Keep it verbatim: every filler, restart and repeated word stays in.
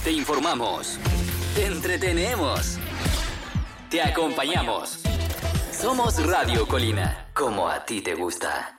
Te informamos. Te entretenemos. Te acompañamos. Somos Radio Colina, como a ti te gusta.